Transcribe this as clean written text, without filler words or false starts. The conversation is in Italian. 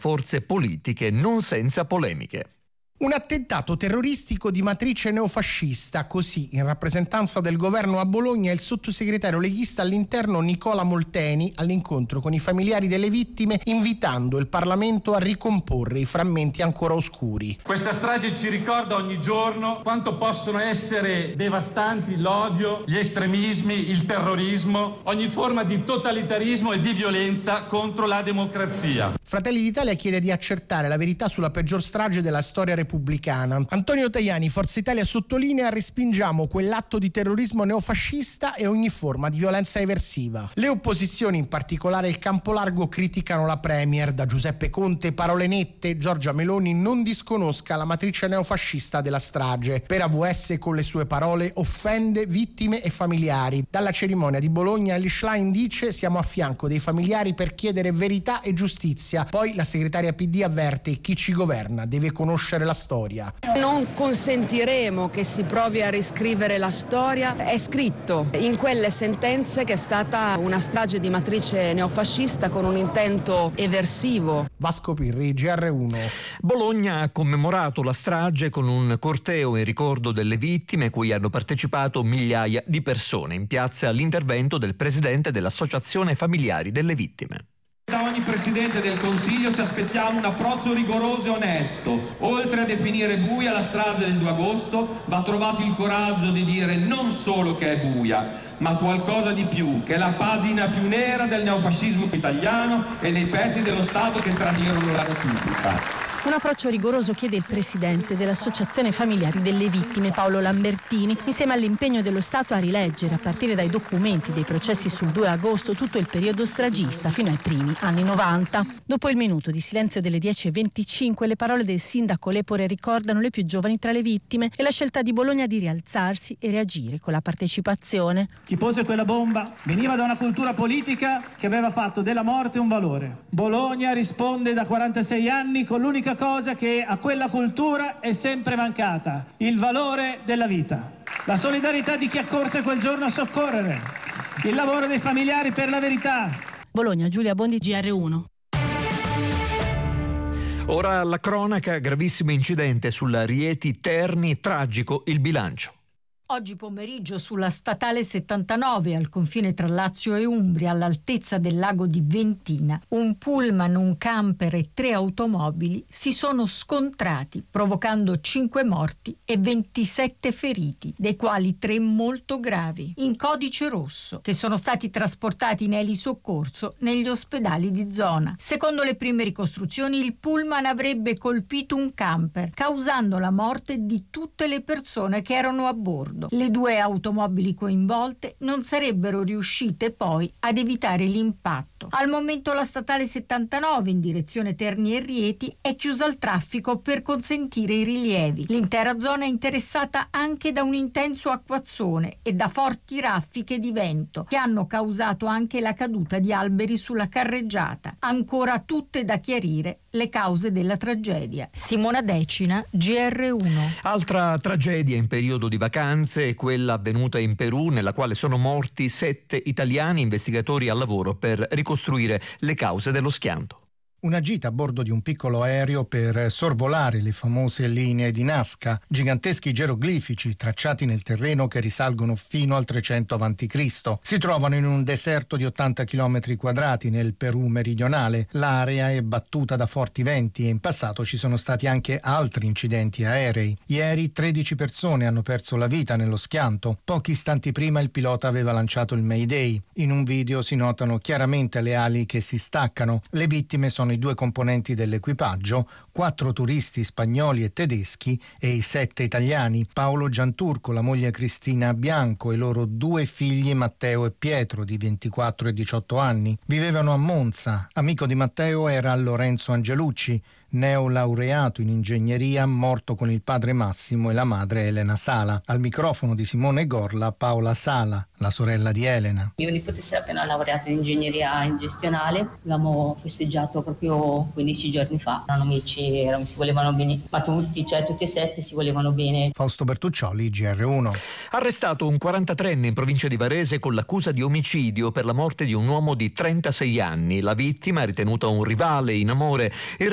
forze politiche, non senza polemiche. Un attentato terroristico di matrice neofascista, così in rappresentanza del governo a Bologna il sottosegretario leghista all'interno Nicola Molteni all'incontro con i familiari delle vittime, invitando il Parlamento a ricomporre i frammenti ancora oscuri. Questa strage ci ricorda ogni giorno quanto possono essere devastanti l'odio, gli estremismi, il terrorismo, ogni forma di totalitarismo e di violenza contro la democrazia. Fratelli d'Italia chiede di accertare la verità sulla peggior strage della storia repubblicana. Antonio Tajani, Forza Italia, sottolinea: respingiamo quell'atto di terrorismo neofascista e ogni forma di violenza eversiva. Le opposizioni, in particolare il campo largo, criticano la Premier. Da Giuseppe Conte parole nette: Giorgia Meloni non disconosca la matrice neofascista della strage. Per AVS, con le sue parole, offende vittime e familiari. Dalla cerimonia di Bologna Elly Schlein dice: siamo a fianco dei familiari per chiedere verità e giustizia. Poi la segretaria PD avverte: chi ci governa deve conoscere la storia. Non consentiremo che si provi a riscrivere la storia. È scritto in quelle sentenze che è stata una strage di matrice neofascista con un intento eversivo. Vasco Pirri, GR1. Bologna ha commemorato la strage con un corteo in ricordo delle vittime, cui hanno partecipato migliaia di persone. In piazza l'intervento del presidente dell'Associazione Familiari delle Vittime. Da ogni Presidente del Consiglio ci aspettiamo un approccio rigoroso e onesto. Oltre a definire buia la strage del 2 agosto, va trovato il coraggio di dire non solo che è buia, ma qualcosa di più, che è la pagina più nera del neofascismo italiano e dei pezzi dello Stato che tradirono la Repubblica. Un approccio rigoroso chiede il presidente dell'Associazione Familiari delle Vittime, Paolo Lambertini, insieme all'impegno dello Stato a rileggere, a partire dai documenti dei processi sul 2 agosto, tutto il periodo stragista fino ai primi anni 90. Dopo il minuto di silenzio delle 10:25, le parole del sindaco Lepore ricordano le più giovani tra le vittime e la scelta di Bologna di rialzarsi e reagire con la partecipazione. Chi pose quella bomba veniva da una cultura politica che aveva fatto della morte un valore. Bologna risponde da 46 anni con l'unica cosa che a quella cultura è sempre mancata: il valore della vita. La solidarietà di chi accorse quel giorno a soccorrere, il lavoro dei familiari per la verità. Bologna, Giulia Bondi, GR1. Ora la cronaca: gravissimo incidente sulla Rieti Terni, tragico il bilancio. Oggi pomeriggio sulla statale 79 al confine tra Lazio e Umbria, all'altezza del lago di Ventina, un pullman, un camper e 3 automobili si sono scontrati, provocando 5 morti e 27 feriti, dei quali 3 molto gravi, in codice rosso, che sono stati trasportati in elisoccorso negli ospedali di zona. Secondo le prime ricostruzioni, il pullman avrebbe colpito un camper, causando la morte di tutte le persone che erano a bordo. Le 2 automobili coinvolte non sarebbero riuscite poi ad evitare l'impatto. Al momento la statale 79 in direzione Terni e Rieti è chiusa al traffico per consentire i rilievi. L'intera zona è interessata anche da un intenso acquazzone e da forti raffiche di vento che hanno causato anche la caduta di alberi sulla carreggiata. Ancora tutte da chiarire le cause della tragedia. Simona Decina, GR1. Altra tragedia in periodo di vacanze è quella avvenuta in Perù, nella quale sono morti 7 italiani, investigatori al lavoro per ricostruire le cause dello schianto. Una gita a bordo di un piccolo aereo per sorvolare le famose linee di Nazca, giganteschi geroglifici tracciati nel terreno che risalgono fino al 300 a.C. Si trovano in un deserto di 80 km quadrati nel Perù meridionale. L'area è battuta da forti venti e in passato ci sono stati anche altri incidenti aerei. Ieri 13 persone hanno perso la vita nello schianto. Pochi istanti prima il pilota aveva lanciato il Mayday. In un video si notano chiaramente le ali che si staccano. Le vittime sono i 2 componenti dell'equipaggio, 4 turisti spagnoli e tedeschi e i 7 italiani, Paolo Gianturco, la moglie Cristina Bianco e i loro 2 figli Matteo e Pietro di 24 e 18 anni. Vivevano a Monza. Amico di Matteo era Lorenzo Angelucci, neolaureato in ingegneria, morto con il padre Massimo e la madre Elena Sala. Al microfono di Simone Gorla, Paola Sala, la sorella di Elena. Mio nipote si era appena laureato in ingegneria gestionale, avevamo festeggiato proprio 15 giorni fa, erano amici, si volevano bene, ma tutti e 7 si volevano bene. Fausto Bertuccioli, GR1. Arrestato un 43enne in provincia di Varese con l'accusa di omicidio per la morte di un uomo di 36 anni. La vittima, ritenuta un rivale in amore,